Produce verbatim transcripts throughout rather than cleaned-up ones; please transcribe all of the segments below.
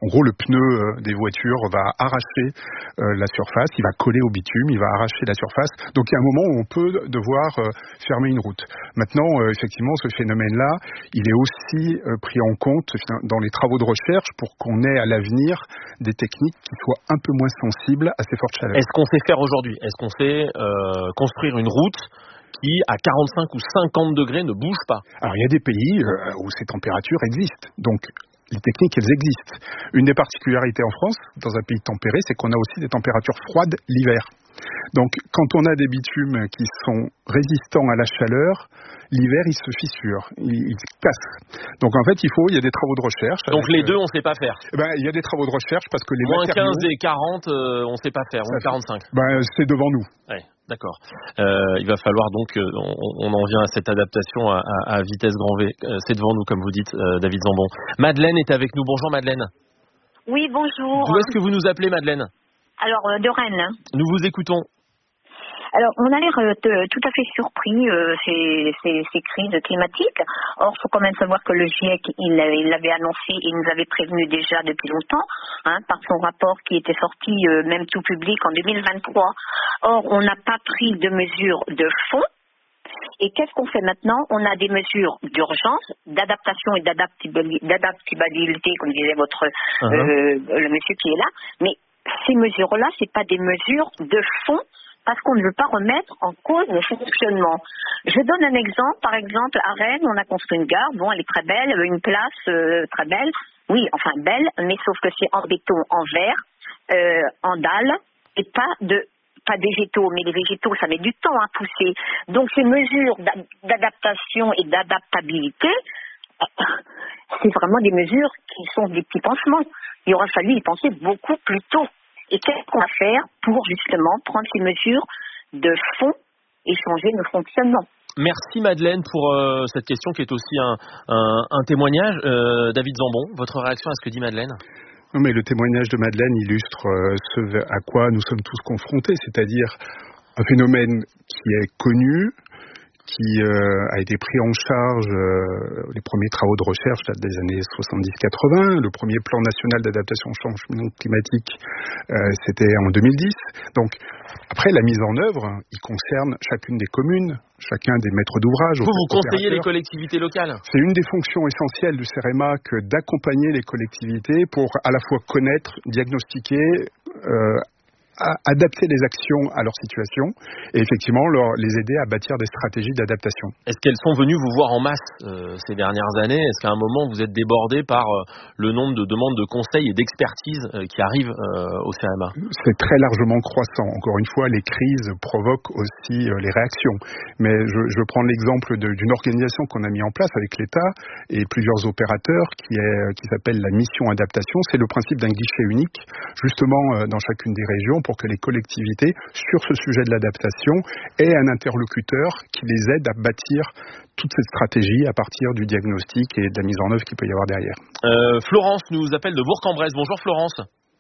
En gros, le pneu euh, des voitures va arracher euh, la surface, il va coller au bitume, il va arracher la surface. Donc il y a un moment où on peut devoir euh, fermer une route. Maintenant, euh, effectivement, ce phénomène-là, il est aussi euh, pris en compte dans les travaux de recherche pour qu'on ait à l'avenir des techniques qui soient un peu moins sensibles à ces fortes chaleurs. Est-ce qu'on sait faire aujourd'hui ? Est-ce qu'on sait euh, construire une route qui, à quarante-cinq ou cinquante degrés, ne bouge pas ? Alors, il y a des pays euh, où ces températures existent. Donc, les techniques, elles existent. Une des particularités en France, dans un pays tempéré, c'est qu'on a aussi des températures froides l'hiver. Donc, quand on a des bitumes qui sont résistants à la chaleur, l'hiver, ils se fissurent, ils, ils se cassent. Donc, en fait, il faut, il y a des travaux de recherche. Donc, avec, les deux, on ne sait pas faire. Eh ben, il y a des travaux de recherche parce que les moins matériaux... quinze et quarante, euh, on ne sait pas faire, ou quarante-cinq. Ben, c'est devant nous. Ouais. D'accord. Euh, il va falloir donc, euh, on, on en vient à cette adaptation à, à, à vitesse grand V. Euh, c'est devant nous, comme vous dites, euh, David Zambon. Madeleine est avec nous. Bonjour Madeleine. Oui, bonjour. D'où est-ce que vous nous appelez, Madeleine ? Alors, euh, de Rennes. Nous vous écoutons. Alors, on a l'air euh, de, tout à fait surpris euh, ces, ces, ces crises climatiques. Or, il faut quand même savoir que le GIEC, il, il l'avait annoncé, il nous avait prévenu déjà depuis longtemps, hein, par son rapport qui était sorti euh, même tout public en deux mille vingt-trois. Or, on n'a pas pris de mesures de fond. Et qu'est-ce qu'on fait maintenant ? On a des mesures d'urgence, d'adaptation et d'adaptabilité, comme disait votre uh-huh. euh, le monsieur qui est là. Mais ces mesures-là, c'est pas des mesures de fond, parce qu'on ne veut pas remettre en cause le fonctionnement. Je donne un exemple. Par exemple, à Rennes, on a construit une gare. Bon, elle est très belle, une place euh, très belle. Oui, enfin belle, mais sauf que c'est en béton, en verre, euh, en dalle, et pas de pas des végétaux. Mais les végétaux, ça met du temps à pousser. Donc, ces mesures d'adaptation et d'adaptabilité, c'est vraiment des mesures qui sont des petits pansements. Il aurait fallu y penser beaucoup plus tôt. Et qu'est-ce qu'on va faire pour justement prendre ces mesures de fond et changer nos fonctionnements ? Merci Madeleine pour euh, cette question qui est aussi un, un, un témoignage. Euh, David Zambon, votre réaction à ce que dit Madeleine ? Non, mais le témoignage de Madeleine illustre euh, ce à quoi nous sommes tous confrontés, c'est-à-dire un phénomène qui est connu, qui euh, a été pris en charge, euh, les premiers travaux de recherche datent des années soixante-dix quatre-vingts, le premier plan national d'adaptation au changement climatique, euh, c'était en deux mille dix. Donc, après, la mise en œuvre, il concerne chacune des communes, chacun des maîtres d'ouvrage. Vous, vous conseillez les collectivités locales ? C'est une des fonctions essentielles du CEREMA que d'accompagner les collectivités pour à la fois connaître, diagnostiquer, euh, à adapter les actions à leur situation et effectivement leur, les aider à bâtir des stratégies d'adaptation. Est-ce qu'elles sont venues vous voir en masse euh, ces dernières années ? Est-ce qu'à un moment vous êtes débordé par euh, le nombre de demandes de conseils et d'expertise euh, qui arrivent euh, au CEREMA ? C'est très largement croissant. Encore une fois, les crises provoquent aussi euh, les réactions. Mais je, je veux prendre l'exemple de, d'une organisation qu'on a mis en place avec l'État et plusieurs opérateurs qui, est, qui s'appelle la mission adaptation. C'est le principe d'un guichet unique, justement euh, dans chacune des régions, pour que les collectivités, sur ce sujet de l'adaptation, aient un interlocuteur qui les aide à bâtir toute cette stratégie à partir du diagnostic et de la mise en œuvre qu'il peut y avoir derrière. Euh, Florence nous appelle de Bourg-en-Bresse. Bonjour Florence.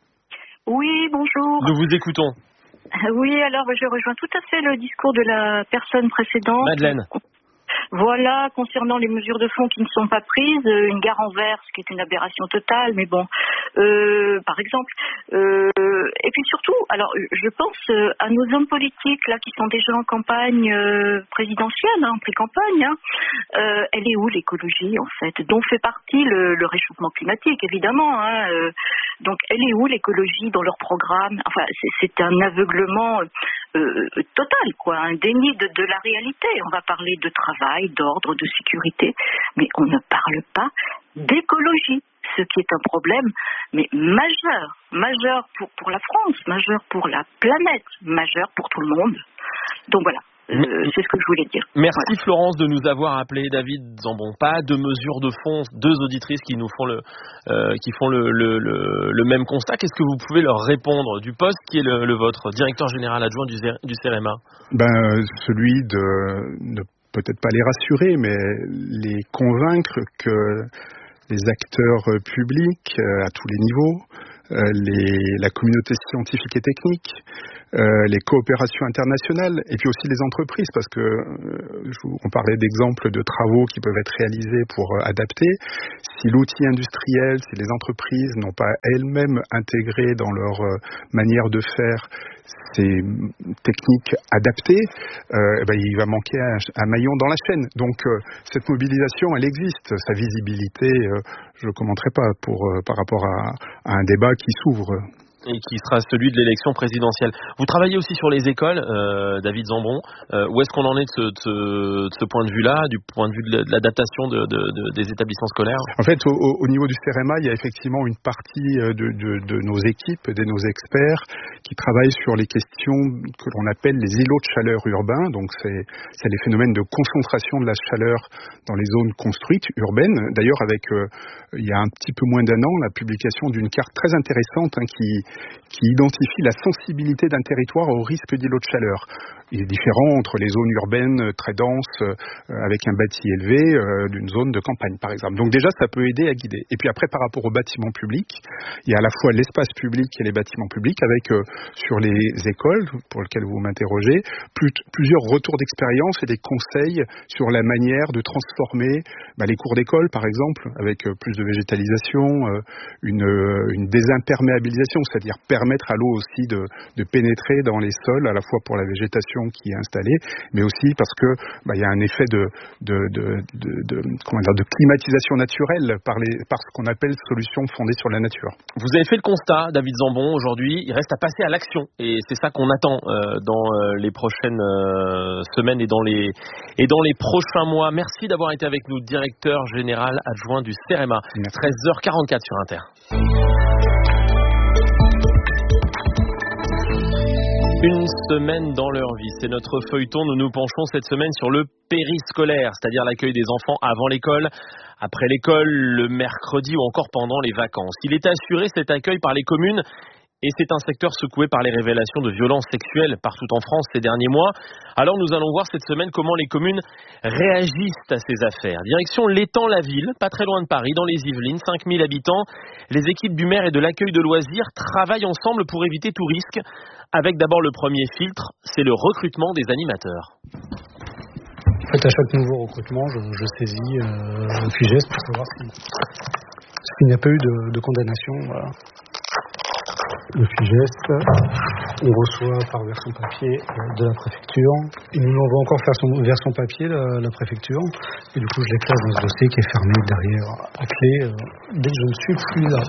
Oui, bonjour. Nous vous écoutons. Oui, alors je rejoins tout à fait le discours de la personne précédente. Madeleine. Voilà, concernant les mesures de fond qui ne sont pas prises, une gare en verre, ce qui est une aberration totale, mais bon, euh, par exemple. Euh, et puis surtout, alors je pense à nos hommes politiques là qui sont déjà en campagne euh, présidentielle, hein, en pré-campagne. Hein. Euh, elle est où l'écologie en fait, dont fait partie le, le réchauffement climatique évidemment. Hein, euh, donc elle est où l'écologie dans leur programme ? Enfin, c'est, c'est un aveuglement euh, total, quoi, un déni de, de la réalité. On va parler de travail, d'ordre, de sécurité, mais on ne parle pas d'écologie, ce qui est un problème mais majeur, majeur pour, pour la France, majeur pour la planète, majeur pour tout le monde. Donc voilà. Euh, c'est ce que je voulais dire. Merci voilà. Florence de nous avoir appelé. David Zambon, pas de mesures de fond, deux auditrices qui nous font le, euh, qui font le, le, le, le même constat. Qu'est-ce que vous pouvez leur répondre du poste qui est le, le vôtre, directeur général adjoint du, du CEREMA ? Ben, celui de ne peut-être pas les rassurer, mais les convaincre que les acteurs publics à tous les niveaux, les, la communauté scientifique et technique, euh, les coopérations internationales et puis aussi les entreprises, parce que euh, je vous, on parlait d'exemples de travaux qui peuvent être réalisés pour euh, adapter. Si l'outil industriel, si les entreprises n'ont pas elles-mêmes intégré dans leur euh, manière de faire ces techniques adaptées, euh, ben, il va manquer un, un maillon dans la chaîne. Donc euh, cette mobilisation, elle existe. Sa visibilité, euh, je ne commenterai pas pour, euh, par rapport à, à un débat qui s'ouvre. Et qui sera celui de l'élection présidentielle. Vous travaillez aussi sur les écoles, euh, David Zambon. Euh, où est-ce qu'on en est de ce, de, ce, de ce point de vue-là, du point de vue de l'adaptation de, de, de, des établissements scolaires? En fait, au, au niveau du CEREMA, il y a effectivement une partie de, de, de nos équipes, de nos experts, qui travaillent sur les questions que l'on appelle les îlots de chaleur urbains. Donc, c'est, c'est les phénomènes de concentration de la chaleur dans les zones construites, urbaines. D'ailleurs, avec, euh, il y a un petit peu moins d'un an, la publication d'une carte très intéressante hein, qui qui identifie la sensibilité d'un territoire au risque d'îlot de chaleur. Il est différent entre les zones urbaines très denses euh, avec un bâti élevé euh, d'une zone de campagne par exemple. Donc déjà ça peut aider à guider. Et puis après par rapport aux bâtiments publics, il y a à la fois l'espace public et les bâtiments publics avec euh, sur les écoles pour lesquelles vous m'interrogez plus, plusieurs retours d'expérience et des conseils sur la manière de transformer bah, les cours d'école par exemple avec euh, plus de végétalisation, euh, une, euh, une désimperméabilisation, c'est-à-dire permettre à l'eau aussi de, de pénétrer dans les sols à la fois pour la végétation qui est installée, mais aussi parce que bah, il y a un effet de, de, de, de, de, comment dire, de climatisation naturelle par, les, par ce qu'on appelle solutions fondées sur la nature. Vous avez fait le constat, David Zambon, aujourd'hui, il reste à passer à l'action et c'est ça qu'on attend euh, dans euh, les prochaines euh, semaines et dans les, et dans les prochains mois. Merci d'avoir été avec nous, directeur général adjoint du CEREMA. treize heures quarante-quatre sur Inter. Une semaine dans leur vie, c'est notre feuilleton. Nous nous penchons cette semaine sur le périscolaire, c'est-à-dire l'accueil des enfants avant l'école, après l'école, le mercredi ou encore pendant les vacances. Il est assuré cet accueil par les communes et c'est un secteur secoué par les révélations de violences sexuelles partout en France ces derniers mois. Alors nous allons voir cette semaine comment les communes réagissent à ces affaires. Direction l'Étang-la-Ville, pas très loin de Paris, dans les Yvelines, cinq mille habitants. Les équipes du maire et de l'accueil de loisirs travaillent ensemble pour éviter tout risque. Avec d'abord le premier filtre, c'est le recrutement des animateurs. En fait, à chaque nouveau recrutement, je, je saisis euh, le FIGES pour savoir si, s'il n'y a pas eu de, de condamnation. Voilà. Le FIGES, on reçoit par version papier de la préfecture. Il nous l'envoie encore faire son version papier, la, la préfecture. Et du coup, je l'éclate dans ce dossier qui est fermé derrière la clé euh, dès que je ne suis plus là.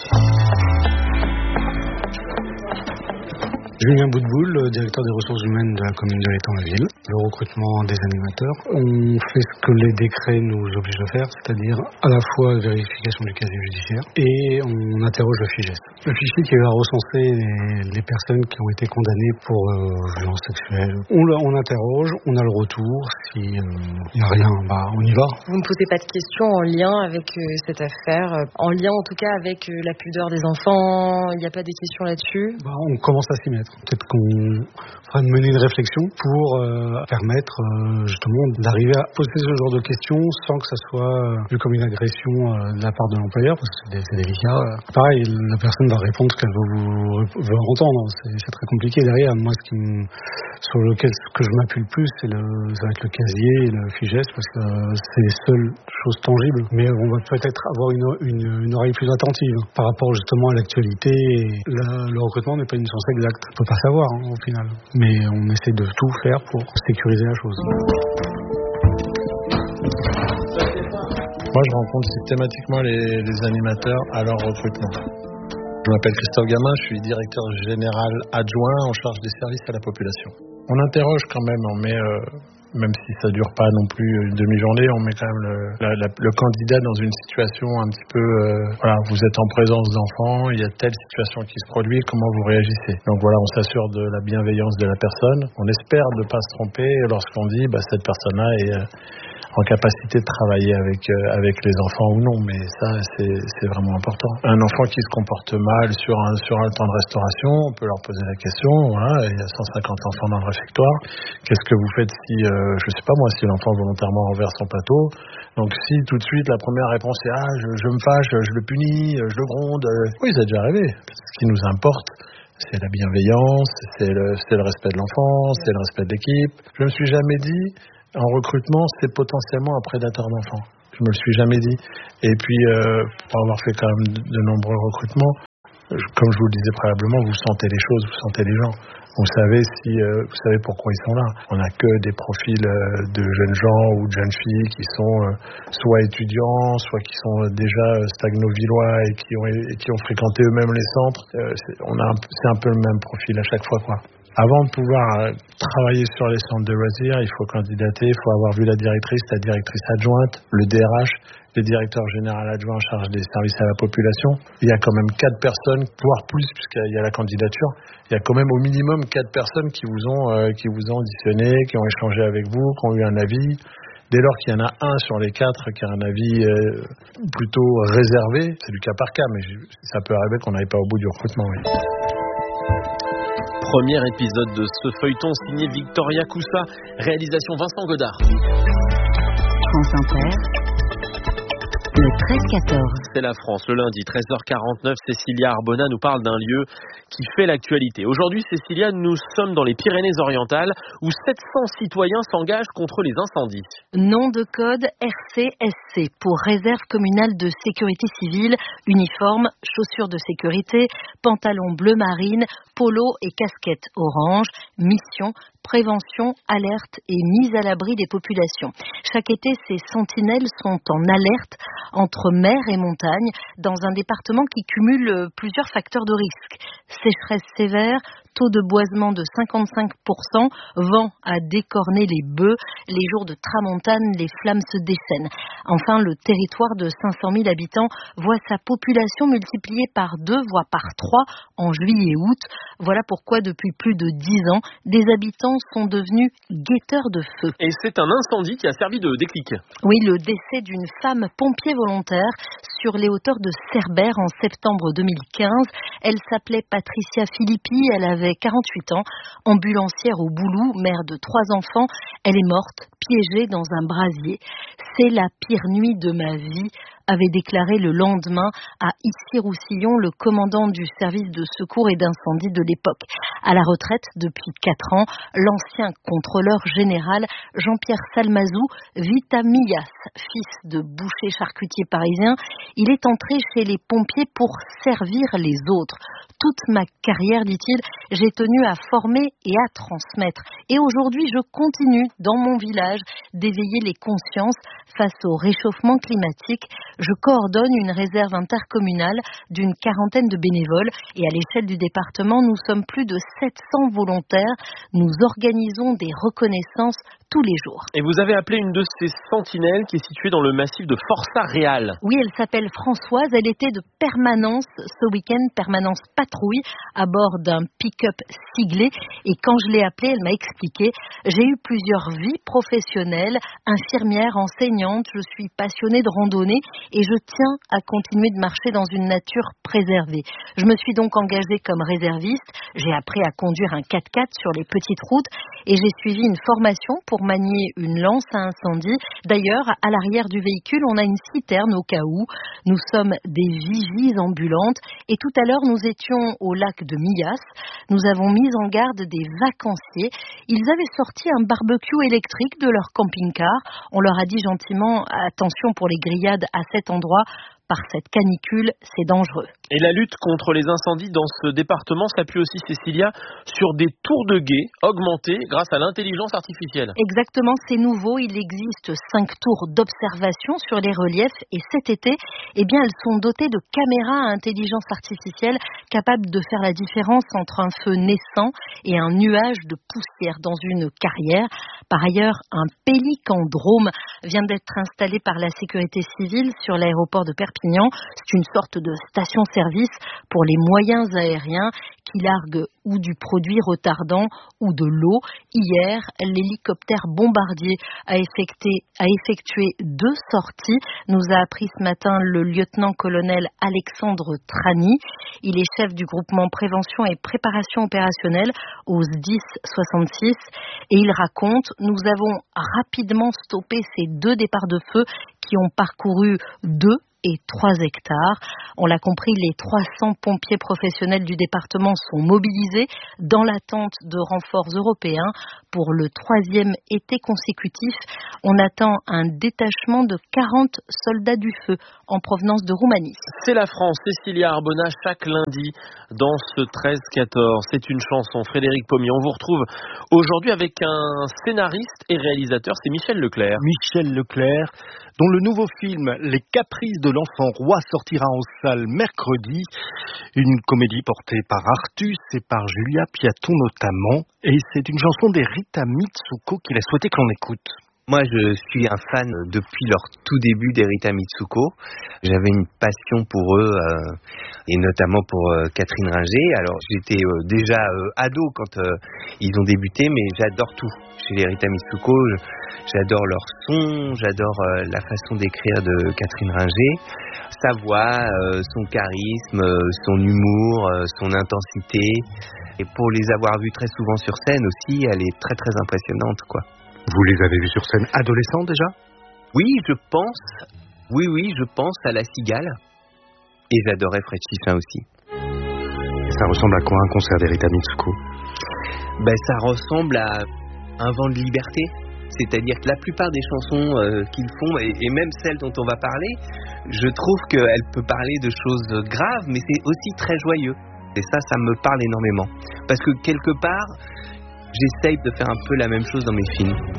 Julien Boutboul, directeur des ressources humaines de la commune de l'Étang-la-Ville. Le recrutement des animateurs. On fait ce que les décrets nous obligent de faire, c'est-à-dire à la fois vérification du casier judiciaire et on interroge le FIGES. Le fichier qui va recenser les, les personnes qui ont été condamnées pour euh, violences sexuelles. On, on interroge, on a le retour. Si il euh, n'y a rien, bah on y va. Vous ne posez pas de questions en lien avec euh, cette affaire, en lien en tout cas avec euh, la pudeur des enfants. Il n'y a pas des questions là-dessus? Bah, on commence à s'y mettre. Peut-être qu'on fera mener une réflexion pour euh, permettre euh, justement d'arriver à poser ce genre de questions sans que ça soit vu comme une agression euh, de la part de l'employeur, parce que c'est, c'est délicat. Pareil, la personne va répondre ce qu'elle veut, vous, veut entendre. C'est, c'est très compliqué derrière. Moi, ce qui me, sur lequel ce que je m'appuie le plus, c'est le, ça va être le casier et le FIGES, parce que euh, c'est les seules choses tangibles. Mais on va peut-être avoir une, une, une oreille plus attentive par rapport justement à l'actualité. La, le recrutement n'est pas une science exacte. On peut pas savoir hein, au final, mais on essaie de tout faire pour sécuriser la chose. Moi je rencontre systématiquement les, les animateurs à leur recrutement. Je m'appelle Christophe Gamin, je suis directeur général adjoint en charge des services à la population. On interroge quand même, on met, euh, même si ça dure pas non plus une demi-journée, on met quand même le, la, la, le candidat dans une situation un petit peu, euh, voilà, vous êtes en présence d'enfants, il y a telle situation qui se produit, comment vous réagissez. Donc voilà, on s'assure de la bienveillance de la personne. On espère ne pas se tromper lorsqu'on dit, bah, cette personne-là est euh, en capacité de travailler avec euh, avec les enfants ou non, mais ça c'est c'est vraiment important. Un enfant qui se comporte mal sur un sur un temps de restauration, on peut leur poser la question. Voilà, il y a cent cinquante enfants dans le réfectoire. Qu'est-ce que vous faites si euh, je sais pas moi si l'enfant volontairement renverse son plateau? Donc si tout de suite la première réponse est ah je, je me fâche, je le punis, je le gronde. Euh, oui, ça a déjà arrivé. Ce qui nous importe, c'est la bienveillance, c'est le, c'est le respect de l'enfant, c'est le respect de l'équipe. Je me suis jamais dit, en recrutement, c'est potentiellement un prédateur d'enfants. Je me le suis jamais dit. Et puis, euh, pour avoir fait quand même de, de nombreux recrutements, je, comme je vous le disais préalablement, vous sentez les choses, vous sentez les gens. Vous savez si, euh, vous savez pourquoi ils sont là. On n'a que des profils euh, de jeunes gens ou de jeunes filles qui sont euh, soit étudiants, soit qui sont euh, déjà euh, stagno-villois et qui ont et qui ont fréquenté eux-mêmes les centres. Euh, c'est, on a un, c'est un peu le même profil à chaque fois, quoi. Avant de pouvoir euh, travailler sur les centres de loisirs, il faut candidater, il faut avoir vu la directrice, la directrice adjointe, le D R H, le directeur général adjoint en charge des services à la population. Il y a quand même quatre personnes, voire plus, puisqu'il y a la candidature. Il y a quand même au minimum quatre personnes qui vous ont, euh, qui vous ont auditionné, qui ont échangé avec vous, qui ont eu un avis. Dès lors qu'il y en a un sur les quatre qui a un avis euh, plutôt réservé, c'est du cas par cas, mais ça peut arriver qu'on n'aille pas au bout du recrutement. Oui. Premier épisode de ce feuilleton signé Victoria Coussa, réalisation Vincent Godard. France Inter, le treize quatorze. C'est la France, le lundi, treize heures quarante-neuf, Cécilia Arbona nous parle d'un lieu qui fait l'actualité. Aujourd'hui, Cécilia, nous sommes dans les Pyrénées-Orientales où sept cents citoyens s'engagent contre les incendies. Nom de code R C S C pour Réserve communale de sécurité civile, uniforme, chaussures de sécurité, pantalon bleu marine, polo et casquette orange, mission, prévention, alerte et mise à l'abri des populations. Chaque été, ces sentinelles sont en alerte entre mer et montagne dans un département qui cumule plusieurs facteurs de risque. Sécheresse sévère, taux de boisement de cinquante-cinq pour cent, vent à décorner les bœufs, les jours de tramontane, les flammes se déchaînent. Enfin, le territoire de cinq cent mille habitants voit sa population multipliée par deux, voire par trois en juillet et août. Voilà pourquoi depuis plus de dix ans, des habitants sont devenus guetteurs de feu. Et c'est un incendie qui a servi de déclic. Oui, le décès d'une femme pompier volontaire sur les hauteurs de Cerbère en septembre deux mille quinze. Elle s'appelait Patricia Filippi, elle avait quarante-huit ans, ambulancière au Boulou, mère de trois enfants. Elle est morte, piégée dans un brasier. C'est la pire nuit de ma vie, avait déclaré le lendemain à Issy-Roussillon le commandant du service de secours et d'incendie de l'époque. À la retraite depuis quatre ans, l'ancien contrôleur général Jean-Pierre Salmazou vit à Millas, fils de boucher charcutier parisien. Il est entré chez les pompiers pour servir les autres. Toute ma carrière, dit-il, j'ai tenu à former et à transmettre. Et aujourd'hui, je continue dans mon village d'éveiller les consciences face au réchauffement climatique. Je coordonne une réserve intercommunale d'une quarantaine de bénévoles et à l'échelle du département, nous sommes plus de sept cents volontaires. Nous organisons des reconnaissances tous les jours. Et vous avez appelé une de ces sentinelles qui est située dans le massif de Forçat Réal. Oui, elle s'appelle Françoise. Elle était de permanence ce week-end, permanence patrouille, à bord d'un pick-up siglé. Et quand je l'ai appelée, elle m'a expliqué « J'ai eu plusieurs vies professionnelles, infirmière, enseignante, je suis passionnée de randonnée et je tiens à continuer de marcher dans une nature préservée. Je me suis donc engagée comme réserviste. J'ai appris à conduire un quatre-quatre sur les petites routes et j'ai suivi une formation pour manier une lance à incendie. D'ailleurs, à l'arrière du véhicule, on a une citerne au cas où. Nous sommes des vigies ambulantes et tout à l'heure, nous étions au lac de Millas. Nous avons mis en garde des vacanciers. Ils avaient sorti un barbecue électrique de leur camping-car. On leur a dit gentiment, attention pour les grillades à cet endroit. Par cette canicule, c'est dangereux. Et la lutte contre les incendies dans ce département s'appuie aussi, Cécilia, sur des tours de guet augmentés grâce à l'intelligence artificielle. Exactement, c'est nouveau. Il existe cinq tours d'observation sur les reliefs et cet été, eh bien, elles sont dotées de caméras à intelligence artificielle capables de faire la différence entre un feu naissant et un nuage de poussière dans une carrière. Par ailleurs, un pélicandrome vient d'être installé par la sécurité civile sur l'aéroport de Perpignan. C'est une sorte de station-service pour les moyens aériens qui larguent ou du produit retardant ou de l'eau. Hier, l'hélicoptère bombardier a effectué, a effectué deux sorties, nous a appris ce matin le lieutenant-colonel Alexandre Trani. Il est chef du groupement prévention et préparation opérationnelle au S D I S soixante-six et il raconte « Nous avons rapidement stoppé ces deux départs de feu qui ont parcouru deux et trois hectares. On l'a compris, les trois cents pompiers professionnels du département sont mobilisés dans l'attente de renforts européens. Pour le troisième été consécutif, on attend un détachement de quarante soldats du feu en provenance de Roumanie. C'est la France, Cécilia Arbona, chaque lundi dans ce treize quatorze. C'est une chanson, Frédéric Pommier. On vous retrouve aujourd'hui avec un scénariste et réalisateur, c'est Michel Leclerc. Michel Leclerc, dont le nouveau film Les Caprices de l'enfant roi sortira en salle mercredi. Une comédie portée par Artus et par Julia Piaton notamment. Et c'est une chanson des Rita Mitsuko qu'il a souhaité que l'on écoute. Moi, je suis un fan depuis leur tout début des Rita Mitsuko. J'avais une passion pour eux, euh, et notamment pour euh, Catherine Ringer. Alors, j'étais euh, déjà euh, ado quand euh, ils ont débuté, mais j'adore tout chez les Rita Mitsuko. J'adore leur son, j'adore euh, la façon d'écrire de Catherine Ringer, sa voix, euh, son charisme, euh, son humour, euh, son intensité. Et pour les avoir vus très souvent sur scène aussi, elle est très très impressionnante, quoi. Vous les avez vus sur scène adolescents déjà ? Oui, je pense. Oui, oui, je pense à La Cigale. Et j'adorais Fred Chichin aussi. Et ça ressemble à quoi un concert des Rita Mitsuko ? Ben, ça ressemble à un vent de liberté. C'est-à-dire que la plupart des chansons euh, qu'ils font, et, et même celles dont on va parler, je trouve qu'elles peuvent parler de choses graves, mais c'est aussi très joyeux. Et ça, ça me parle énormément. Parce que quelque part, j'essaye de faire un peu la même chose dans mes films.